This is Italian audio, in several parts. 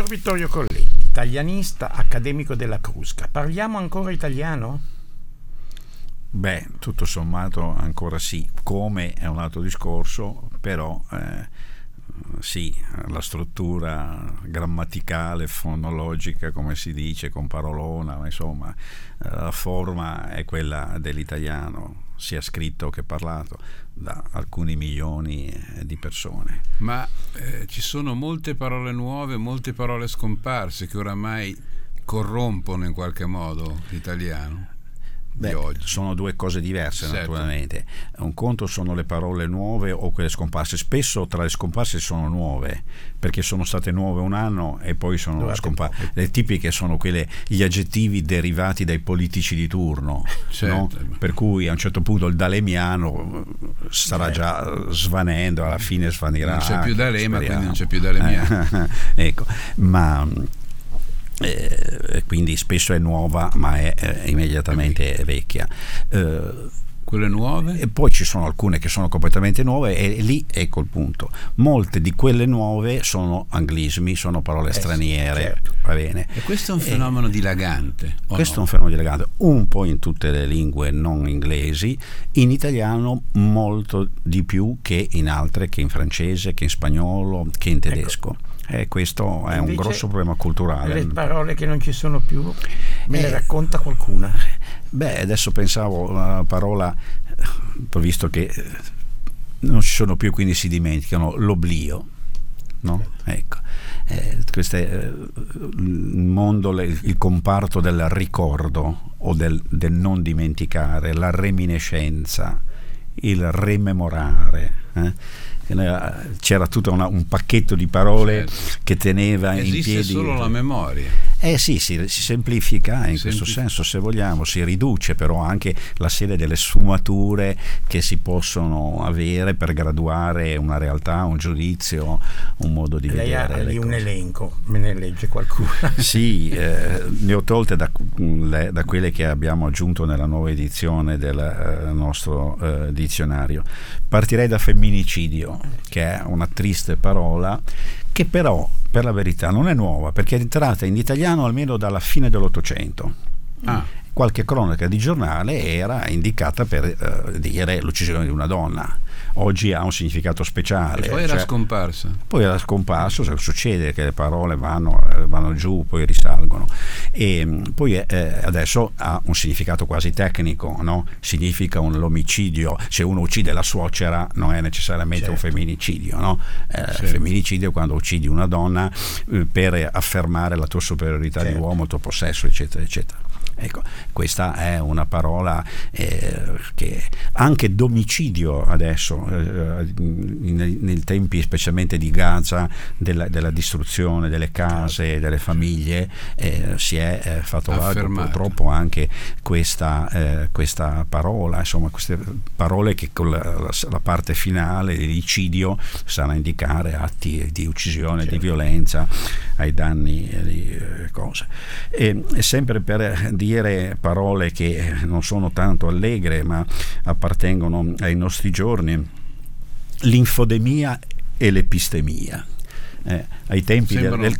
Vittorio Colletti, italianista, accademico della Crusca. Parliamo ancora italiano? Beh, tutto sommato ancora sì. Come è un altro discorso, però sì, la struttura grammaticale, fonologica, come si dice, con parolona, ma insomma, la forma è quella dell'italiano, sia scritto che parlato da alcuni milioni di persone. Ma ci sono molte parole nuove, molte parole scomparse che oramai corrompono in qualche modo l'italiano. Beh, sono due cose diverse, certo. Naturalmente. Un conto sono le parole nuove o quelle scomparse. Spesso tra le scomparse sono nuove, perché sono state nuove un anno e poi sono scomparse. Le tipiche sono quelle, gli aggettivi derivati dai politici di turno, certo. No? Per cui a un certo punto il dalemiano starà già svanendo, alla fine svanirà. Non c'è più D'Alema, quindi non c'è più dalemiano. Ecco, ma quindi spesso è nuova ma è immediatamente vecchia. Quelle nuove? E poi ci sono alcune che sono completamente nuove e lì ecco il punto. Molte di quelle nuove sono anglismi, sono parole straniere, certo. Va bene. E questo è un fenomeno dilagante? Questo è un fenomeno dilagante, un po' in tutte le lingue non inglesi, in italiano molto di più che in altre, che in francese, che in spagnolo, che in tedesco. Ecco. Questo è un grosso problema culturale. Le parole che non ci sono più, me ne racconta qualcuna? Beh, adesso pensavo una parola, visto che non ci sono più, quindi si dimenticano, l'oblio, no? Ecco, questo è il mondo, il comparto del ricordo o del non dimenticare, la reminiscenza, il rimemorare. C'era tutto un pacchetto di parole, certo. Che teneva in piedi. Esiste solo la memoria. Sì, si semplifica in questo senso, se vogliamo, si riduce però anche la serie delle sfumature che si possono avere per graduare una realtà, un giudizio, un modo di vedere. Lei ha un elenco, me ne legge qualcuno? Sì, ne ho tolte da quelle che abbiamo aggiunto nella nuova edizione del nostro dizionario. Partirei da femminicidio, che è una triste parola che però per la verità non è nuova, perché è entrata in italiano almeno dalla fine dell'Ottocento. Qualche cronaca di giornale era indicata per dire l'uccisione di una donna. Oggi ha un significato speciale. E poi era scomparsa. Poi era scomparso, succede che le parole vanno giù, poi risalgono. E poi adesso ha un significato quasi tecnico, no? Significa l'omicidio. Se uno uccide la suocera non è necessariamente, certo, un femminicidio, no? Certo. Femminicidio è quando uccidi una donna per affermare la tua superiorità, certo, di uomo, il tuo possesso, eccetera, eccetera. Ecco, questa è una parola che anche domicidio adesso, nei tempi specialmente di Gaza, della distruzione delle case, delle famiglie, si è fatto largo purtroppo anche questa parola, insomma queste parole che con la parte finale dell'icidio sanno indicare atti di uccisione, certo, di violenza ai danni di cose. E sempre per dire parole che non sono tanto allegre ma appartengono ai nostri giorni, l'infodemia e l'epistemia. Ai tempi del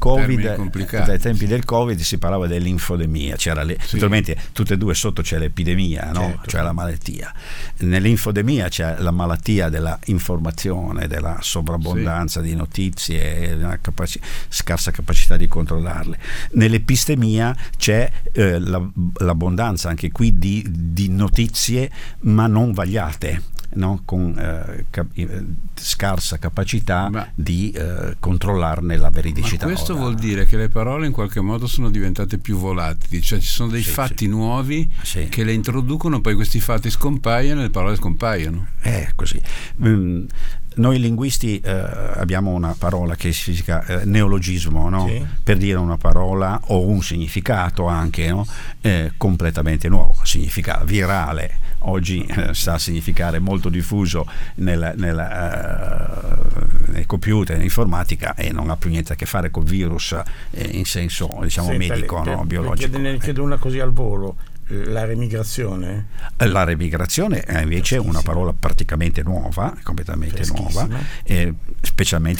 Covid si parlava dell'infodemia, c'era naturalmente tutte e due sotto c'è l'epidemia, no? Certo. Cioè la malattia. Nell'infodemia c'è la malattia della informazione, della sovrabbondanza, sì, di notizie e della scarsa capacità di controllarle. Nell'epistemia c'è l'abbondanza anche qui di notizie ma non vagliate, no? Con scarsa capacità di controllarne la veridicità. Ma questo vuol dire che le parole in qualche modo sono diventate più volatili, cioè ci sono dei fatti nuovi che le introducono, poi questi fatti scompaiono e le parole scompaiono. È così. Noi linguisti abbiamo una parola che significa neologismo, no? Sì. Per dire una parola o un significato anche, no? Completamente nuovo, significa virale. Oggi sa significare molto diffuso nei computer, nell'informatica, e non ha più niente a che fare col virus in senso, diciamo, medico, no? Biologico. Ne chiedo una così al volo. La remigrazione? La remigrazione è invece una parola praticamente nuova, completamente nuova, specialmente